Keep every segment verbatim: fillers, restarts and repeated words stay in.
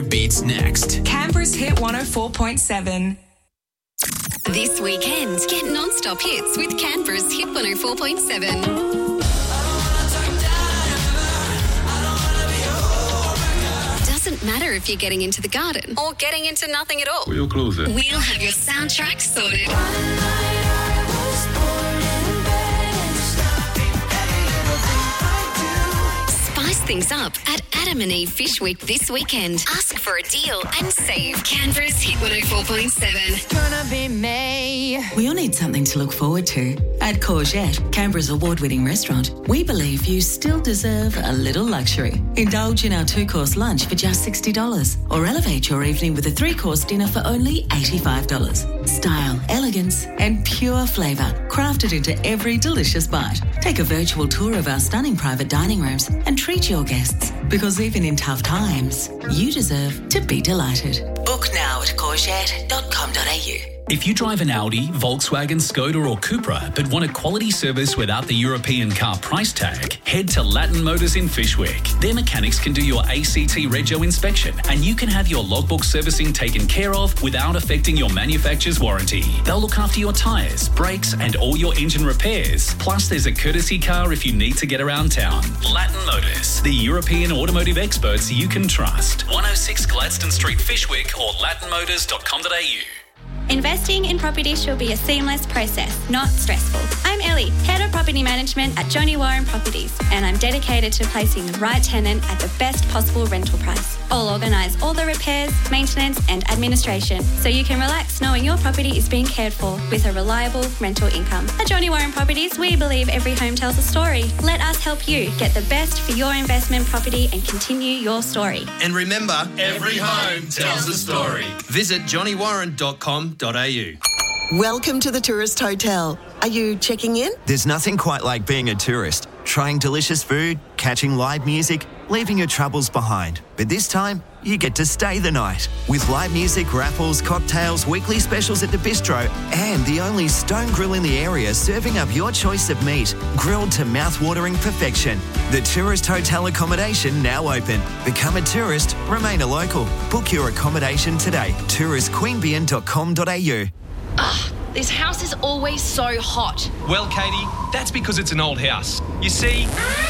Beats next. Canberra's Hit one oh four point seven. This weekend, get non-stop hits with Canberra's Hit one oh four point seven. Doesn't matter if you're getting into the garden or getting into nothing at all. We'll close it. We'll have your soundtrack sorted. Spice things up at Adam and Eve Fish Week this weekend. Ask for a deal and save. Canberra's Hit one oh four point seven. Gonna be May. We all need something to look forward to. At Courgette, Canberra's award-winning restaurant, we believe you still deserve a little luxury. Indulge in our two-course lunch for just sixty dollars or elevate your evening with a three-course dinner for only eighty-five dollars. Style, elegance and pure flavour crafted into every delicious bite. Take a virtual tour of our stunning private dining rooms and treat your guests, because even in tough times, you deserve to be delighted. Book now at courgette dot com dot a u. If you drive an Audi, Volkswagen, Skoda or Cupra but want a quality service without the European car price tag, head to Latin Motors in Fishwick. Their mechanics can do your A C T Rego inspection and you can have your logbook servicing taken care of without affecting your manufacturer's warranty. They'll look after your tyres, brakes and all your engine repairs. Plus there's a courtesy car if you need to get around town. Latin Motors, the European automotive experts you can trust. one oh six Gladstone Street, Fishwick or latin motors dot com dot a u. Investing in property should be a seamless process, not stressful. I'm Ellie, Head of Property Management at Johnny Warren Properties, and I'm dedicated to placing the right tenant at the best possible rental price. I'll organise all the repairs, maintenance and administration so you can relax knowing your property is being cared for with a reliable rental income. At Johnny Warren Properties, we believe every home tells a story. Let us help you get the best for your investment property and continue your story. And remember, every home tells a story. Visit johnny warren dot com dot a u. Welcome to the Tourist Hotel. Are you checking in? There's nothing quite like being a tourist. Trying delicious food, catching live music, leaving your troubles behind. But this time, you get to stay the night. With live music, raffles, cocktails, weekly specials at the bistro, and the only stone grill in the area serving up your choice of meat, grilled to mouth-watering perfection. The Tourist Hotel accommodation now open. Become a tourist, remain a local. Book your accommodation today. tourist queanbeyan dot com dot a u. Ugh, this house is always so hot. Well, Katie, that's because it's an old house. You see...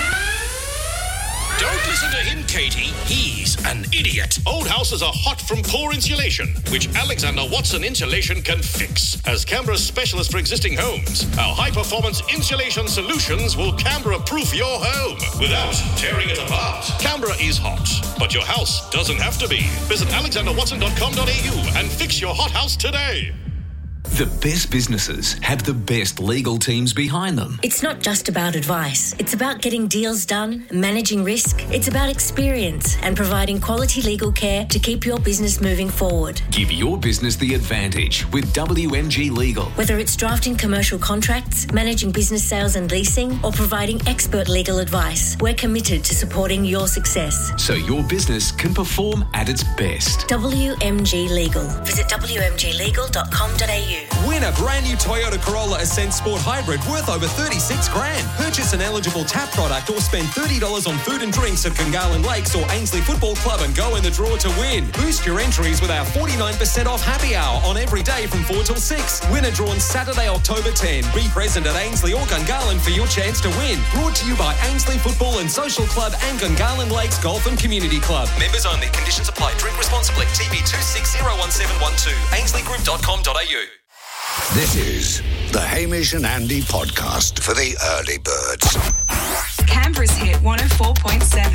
Don't listen to him, Katie. He's an idiot. Old houses are hot from poor insulation, which Alexander Watson Insulation can fix. As Canberra's specialist for existing homes, our high-performance insulation solutions will Canberra-proof your home without tearing it apart. Canberra is hot, but your house doesn't have to be. Visit alexander watson dot com dot a u and fix your hot house today. The best businesses have the best legal teams behind them. It's not just about advice. It's about getting deals done, managing risk. It's about experience and providing quality legal care to keep your business moving forward. Give your business the advantage with W M G Legal. Whether it's drafting commercial contracts, managing business sales and leasing, or providing expert legal advice, we're committed to supporting your success. So your business can perform at its best. W M G Legal. Visit w m g legal dot com dot a u. Win a brand new Toyota Corolla Ascent Sport Hybrid worth over thirty-six grand. Purchase an eligible tap product or spend thirty dollars on food and drinks at Gungahlin Lakes or Ainsley Football Club and go in the draw to win. Boost your entries with our forty-nine percent off happy hour on every day from four till six. Winner drawn Saturday, October tenth. Be present at Ainsley or Gungahlin for your chance to win. Brought to you by Ainsley Football and Social Club and Gungahlin Lakes Golf and Community Club. Members only. Conditions apply. Drink responsibly. T B two six zero one seven one two. ainsley group dot com dot a u. This is the Hamish and Andy podcast for the early birds. Canberra's Hit one oh four point seven.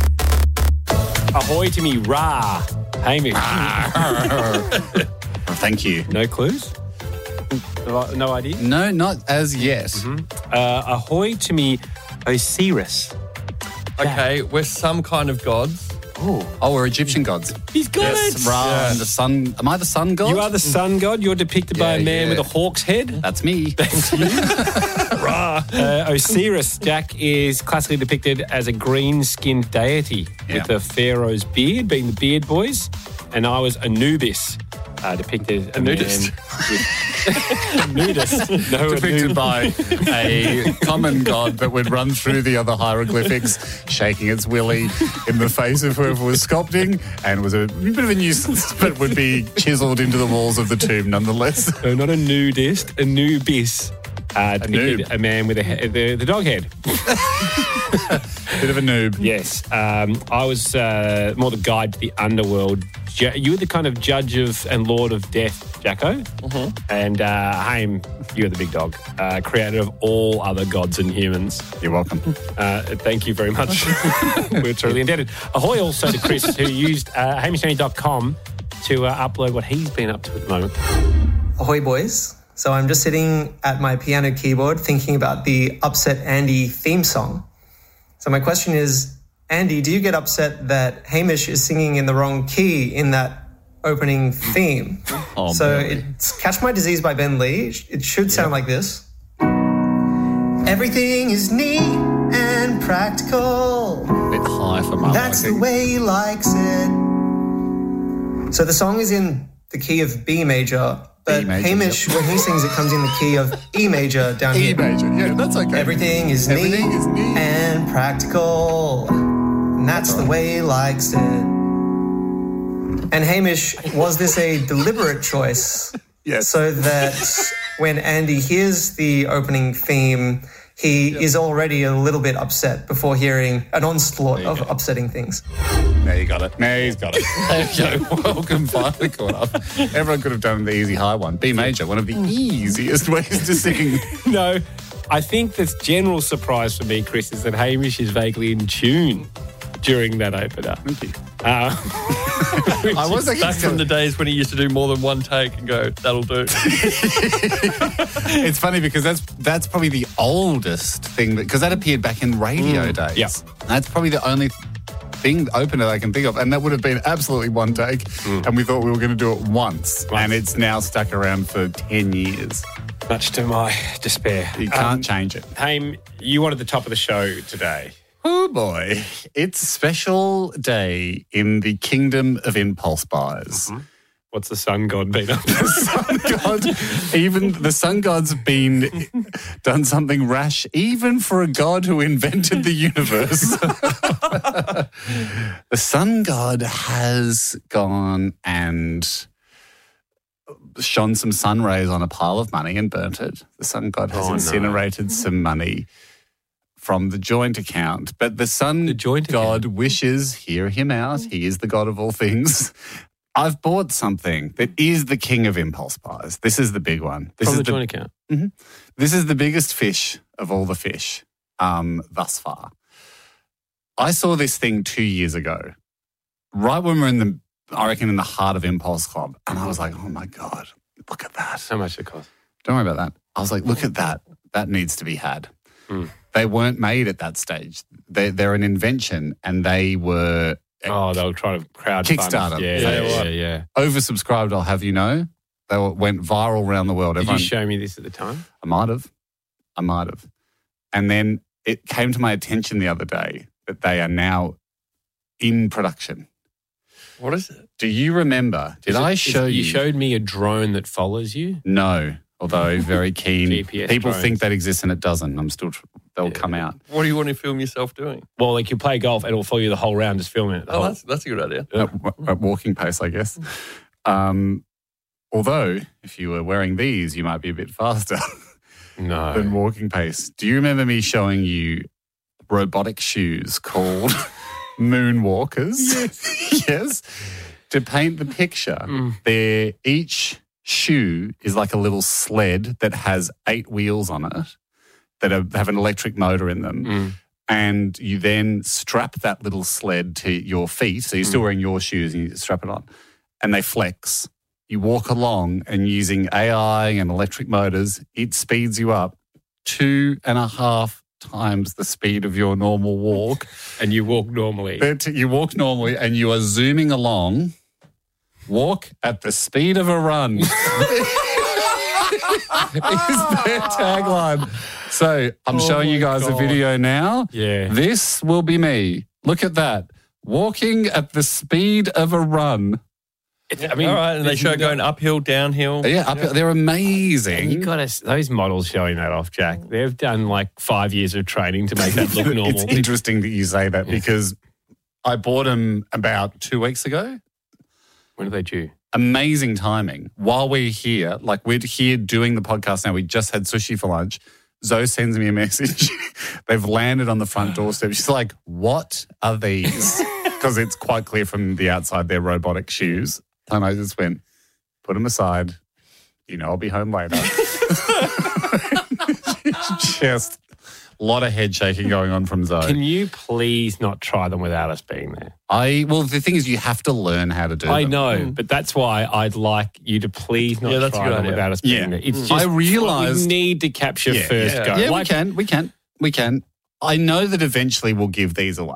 Ahoy to me, rah. Hamish. Thank you. No clues? No idea? No, not as yet. Mm-hmm. Uh, ahoy to me, Osiris. Okay, we're some kind of gods. Oh, oh, we're Egyptian gods. He's got yes, it. Ra Yeah. and the sun. Am I the sun god? You are the sun god. You're depicted by Yeah, a man yeah. with a hawk's head. That's me. Thank you. Ra. Uh, Osiris, Jack, is classically depicted as a green-skinned deity Yeah. with the pharaoh's beard, being the beard boys. And I was Anubis, uh, depicted as a A nudist. man with Nudist. No, Depicted by a common god that would run through the other hieroglyphics, shaking its willy in the face of whoever was sculpting, and was a bit of a nuisance, but would be chiseled into the walls of the tomb nonetheless. So not a nudist, a nubis. Uh, depicted noob. a man with a he- the, the dog head. Bit of a noob. Yes. Um, I was uh, more the guide to the underworld. Ju- you were the kind of judge of and lord of death, Jacko. Mm-hmm. And uh, Haim, you were the big dog, uh, creator of all other gods and humans. You're welcome. Uh, thank you very much. We're truly indebted. Ahoy also to Chris, who used uh, hamish andy dot com to uh, upload what he's been up to at the moment. Ahoy, boys. So I'm just sitting at my piano keyboard thinking about the Upset Andy theme song. So my question is, Andy, do you get upset that Hamish is singing in the wrong key in that opening theme? Oh, so man. it's Catch My Disease by Ben Lee. It should sound like this. Everything is neat and practical. A bit high for my That's the liking. way he likes it. So the song is in the key of B major, but E major, Hamish, yep. when he sings, it comes in the key of E major down E here. major, yeah, that's okay. Everything is Everything neat is neat. and practical. And that's, That's the right. way he likes it. And Hamish, was this a deliberate choice? Yes. So that when Andy hears the opening theme, he is already a little bit upset before hearing an onslaught of go. upsetting things. Now you got it. Now he's got it. There you go. Welcome, finally caught up. Everyone could have done the easy high one. B major, one of the easiest ways to sing. No, I think the general surprise for me, Chris, is that Hamish is vaguely in tune during that opener. Thank you. Uh, I was Back actually from the days when he used to do more than one take and go, that'll do. It's funny because that's that's probably the oldest thing because that, that appeared back in radio days. yeah. That's probably the only thing opener I can think of, and that would have been absolutely one take. And we thought we were going to do it once, and it's now stuck around for ten years. much to my despair. You can't Um, change it. Haim, you wanted the top of the show today. Oh boy, it's a special day in the kingdom of impulse buys. Mm-hmm. What's the sun god been up to? The sun god, even the sun god's been done something rash, even for a god who invented the universe. The sun god has gone and shone some sun rays on a pile of money and burnt it. The sun god has Oh, no. incinerated some money from the joint account. But the sun The joint god account. wishes, hear him out, he is the god of all things. I've bought something that is the king of impulse buys. This is the big one. This From is the joint account. Mhm. This is the biggest fish of all the fish um, thus far. I saw this thing two years ago, right when we we're in the, I reckon, in the heart of Impulse Club. And I was like, oh my God, look at that. How much it cost? Don't worry about that. I was like, look at that. That needs to be had. Mm. They weren't made at that stage. They, they're an invention, and they were Oh, they were trying to crowd Kickstarter. fund. Yeah, Yeah, yeah, yeah. yeah. oversubscribed, I'll have you know. They were, went viral around the world. Did Everyone, you show me this at the time? I might have. I might have. And then it came to my attention the other day that they are now in production. What is it? Do you remember? Did Is it- I is- show you? You showed me a drone that follows you. No, although very keen. G P S People drones. think that exists and it doesn't. I'm still, tr- they'll come out. What do you want to film yourself doing? Well, like you play golf and it'll follow you the whole round, just filming it. the Oh, whole- that's, that's a good idea. At, at walking pace, I guess. Um, although, if you were wearing these, you might be a bit faster no. than walking pace. Do you remember me showing you robotic shoes called Moonwalkers? Yes. Yes. To paint the picture, Mm. they're, each shoe is like a little sled that has eight wheels on it that are, have an electric motor in them. Mm. And you then strap that little sled to your feet. So you're still Mm. wearing your shoes and you strap it on. And they flex. You walk along and using A I and electric motors, it speeds you up two and a half times the speed of your normal walk. And you walk normally. But you walk normally and you are zooming along. Walk at the speed of a run. Is their tagline. So I'm Oh showing you my guys a God. video now. Yeah. This will be me. Look at that. Walking at the speed of a run. I mean, all right, and they show going uphill, downhill. Yeah, uphill. Yeah. They're amazing. And you got us, those models showing that off, Jack. They've done like five years of training to make that look normal. It's interesting that you say that yeah. because I bought them about two weeks ago. When are they due? Amazing timing. While we're here, like we're here doing the podcast now, we just had sushi for lunch. Zoe sends me a message. They've landed on the front doorstep. She's like, what are these? Because it's quite clear from the outside they're robotic shoes. And I just went, put them aside. You know, I'll be home later. Just a lot of head shaking going on from Zoe. Can you please not try them without us being there? I Well, the thing is you have to learn how to do I them. know, mm. but that's why I'd like you to please not yeah, that's try a good them idea. without us being yeah. there. It's mm. just I realised... we need to capture yeah, first yeah. go. Yeah, like, we can, we can, we can. I know that eventually we'll give these away.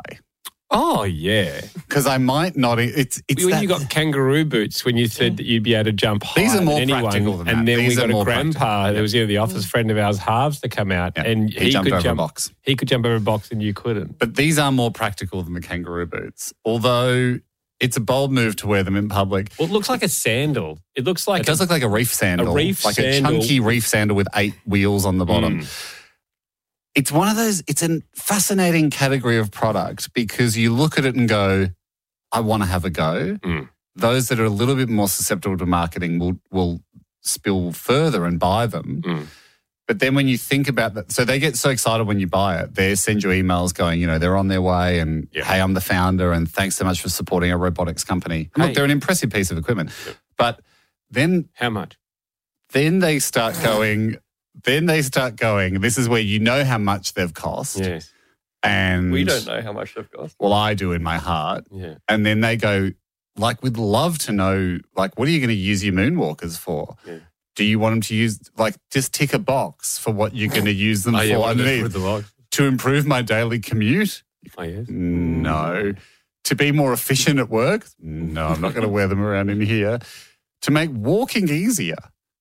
Oh, yeah. Because I might not. It's, it's when that, you got kangaroo boots, when you said that you'd be able to jump higher these are more than anyone, practical than and that. then These we got are a more grandpa. practical. There was you know, the office friend of ours, Halves, to come out, yeah. and he, he, jumped could over jump. a box. He could jump over a box, and you couldn't. But these are more practical than the kangaroo boots, although it's a bold move to wear them in public. Well, it looks like a sandal. It looks like it does a, look like a reef sandal, a reef like sandal. a chunky reef sandal with eight wheels on the bottom. Mm. It's one of those. It's a fascinating category of product because you look at it and go, I want to have a go. Mm. Those that are a little bit more susceptible to marketing will will spill further and buy them. Mm. But then when you think about that, so they get so excited when you buy it. They send you emails going, you know, they're on their way and, yeah. hey, I'm the founder and thanks so much for supporting a robotics company. Hey. Look, they're an impressive piece of equipment. Yep. But then... How much? Then they start going, then they start going, this is where you know how much they've cost. Yes. And we don't know how much they've cost. Well, I do in my heart. Yeah. And then they go, like, we'd love to know, like, what are you going to use your moonwalkers for? Yeah. Do you want them to use, like, just tick a box for what you're going to use them oh, for yeah, underneath? The box. To improve my daily commute? Oh, yes. No. To be more efficient at work? No, I'm not going to wear them around in here. To make walking easier?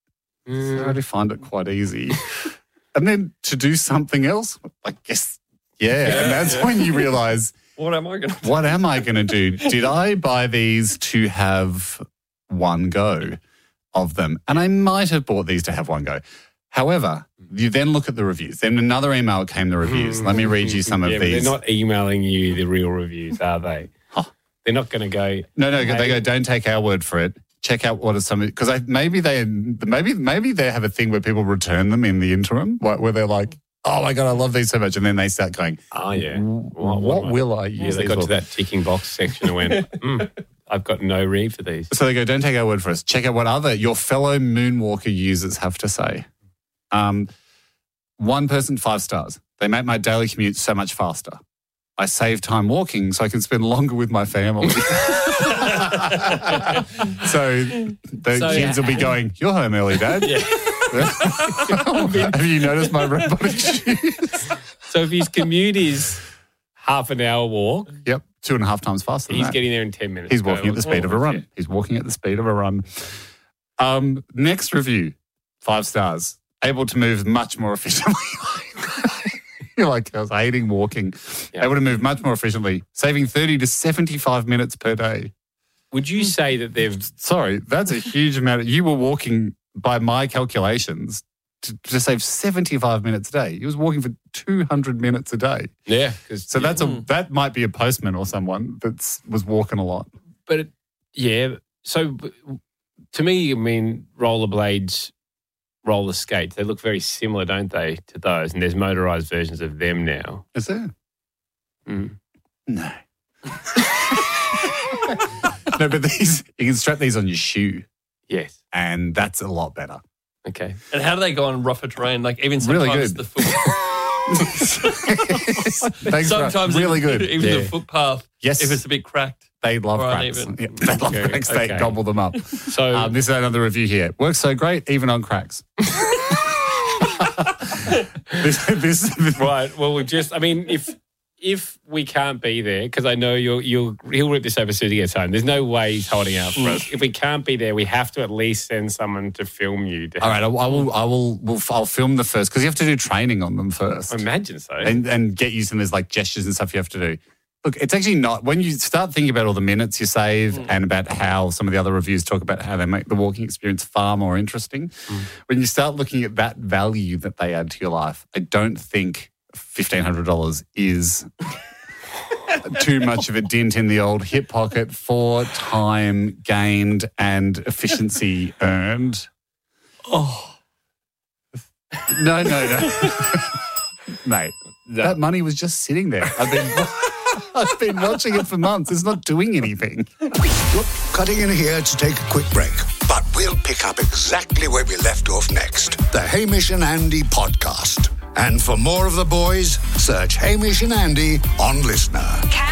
Mm. So I already find it quite easy. And then to do something else? I guess, yeah. yeah and that's yeah. when you realise, what am I going to do? What am I going to do? Did I buy these to have one go of them? And I might have bought these to have one go. However, you then look at the reviews. Then another email came the reviews. Let me read you some yeah, of these. They're not emailing you the real reviews, are they? Huh. They're not going to go. No, no, hey. they go, don't take our word for it. Check out what are some, because maybe they maybe maybe they have a thing where people return them in the interim, where they're like, oh my God, I love these so much. And then they start going, oh, yeah. What, what will I use? Yeah, they got for? to that ticking box section and went, mm, I've got no read for these. So they go, don't take our word for us. Check out what other, your fellow Moonwalker users have to say. Um, one person, five stars. They make my daily commute so much faster. I save time walking so I can spend longer with my family. So the So, kids will be going, you're home early, Dad. Yeah. Have you noticed my robotic shoes? So if his commute is half an hour walk. Yep, two and a half times faster than He's that. getting there in ten minutes. He's walking Go, at the speed oh, of a run. shit. He's walking at the speed of a run. Um, next review, five stars. Able to move much more efficiently. You're like, I was hating walking. Yeah. Able to move much more efficiently, saving thirty to seventy-five minutes per day. Would you say that they've... Sorry, that's a huge amount. Of, you were walking, by my calculations, to, to save seventy-five minutes a day. He was walking for two hundred minutes a day. Yeah. So that's a that might be a postman or someone that was walking a lot. But, it, yeah, so to me, I mean, rollerblades, roller skates, they look very similar, don't they, to those? And there's motorised versions of them now. Is there? Mm. No. No, but these, you can strap these on your shoe. Yes. And that's a lot better. Okay. And how do they go on rougher terrain? Like even sometimes Really good. the foot... Thanks, sometimes bro. Really even, good. Even Yeah. the footpath, Yes. if it's a bit cracked. They love or cracks. uneven. Yeah, they love Okay, cracks. They okay. gobble them up. So Um, this is another review here. Works so great, even on cracks. this, this, this, right. Well, we just. I mean, if if we can't be there, because I know you'll you'll he'll rip this over as soon as he gets home. There's no way he's holding out for us. If we can't be there, we have to at least send someone to film you. To all right, I, I will. I will. We'll, I'll film the first because you have to do training on them first. I imagine so. and and get used to them. There's like gestures and stuff you have to do. Look, it's actually not. When you start thinking about all the minutes you save mm. and about how some of the other reviews talk about how they make the walking experience far more interesting, mm. when you start looking at that value that they add to your life, I don't think fifteen hundred dollars is too much of a dent in the old hip pocket for time gained and efficiency earned. Oh. No, no, no. Mate, no. That money was just sitting there. I've been... I've been watching it for months. It's not doing anything. Look, cutting in here to take a quick break. But we'll pick up exactly where we left off next. The Hamish and Andy podcast. And for more of the boys, search Hamish and Andy on Listener.